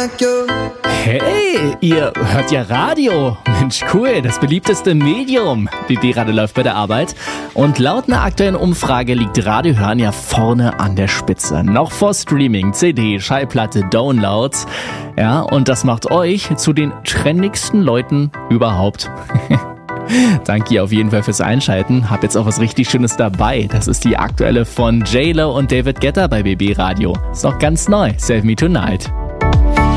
Hey, ihr hört ja Radio. Mensch, cool, das beliebteste Medium. BB Radio läuft bei der Arbeit. Und laut einer aktuellen Umfrage liegt Radiohören ja vorne an der Spitze. Noch vor Streaming, CD, Schallplatte, Downloads. Ja, und das macht euch zu den trendigsten Leuten überhaupt. Danke auf jeden Fall fürs Einschalten. Hab jetzt auch was richtig Schönes dabei. Das ist die aktuelle von J-Lo und David Guetta bei BB Radio. Ist noch ganz neu. Save Me Tonight.